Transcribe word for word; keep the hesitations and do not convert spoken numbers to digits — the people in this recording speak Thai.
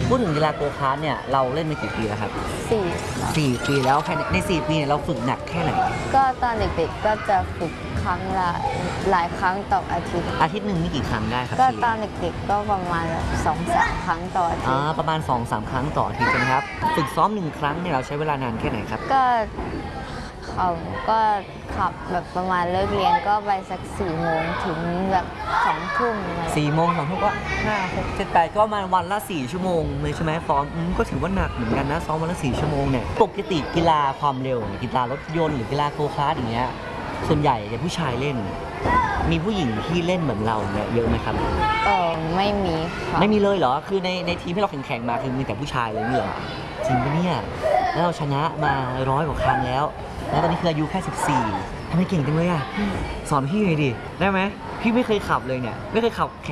พูดถึงกีฬาโกคาร์ทเนี่ยเราเล่นมากี่ปีแล้วครับสี่สี่ปีแล้วภายในในสี่ปีเนี่ยเราฝึกหนักแค่ไหนก็ตอนเด็กๆก็จะฝึกครั้งละหลายครั้งต่ออาทิตย์อาทิตย์หนึ่งนี่กี่ครั้งได้ครับก็ตอนเด็กๆก็ประมาณสองสามครั้งต่ออาทิตย์อ่าประมาณ สองสาม ครั้งต่ออาทิตย์ใช่ไหมครับฝึกซ้อมหนึ่งครั้งเนี่ยเราใช้เวลานานแค่ไหนครับก็เขาก็ขับแบบประมาณเลิกเรียนก็ไปสักสี่โมงถึงแบบสองทุ่มสี่โมงสองทุ่มก็ห้าหกเจ็ดแปดก็มาวันละสี่ชั่วโมงเลยใช่ไหมซ้อมก็ถือว่าหนักเหมือนกันนะซ้อมวันละสี่ชั่วโมงเนี่ยปกติกีฬาความเร็วกีฬารถยนต์หรือกีฬาโกคาร์ทอย่างเงี้ยส่วนใหญ่จะผู้ชายเล่นมีผู้หญิงที่เล่นเหมือนเราเนี่ยเยอะไหมครับเออไม่มีครับไม่มีเลยเหรอคือในในทีมที่เราแข่งๆมาคือมีแต่ผู้ชายเลยนี่เหรอจริงปะเนี่ยแล้วเราชนะมาร้อยกว่าครั้งแล้วแล้วตอนนี้คืออายุแค่สิบสี่ทำไมเก่งจังเลยอ่ะสอนพี่หน่อยดิได้ไหมพี่ไม่เคยขับเลยเนี่ยไม่เคยขับ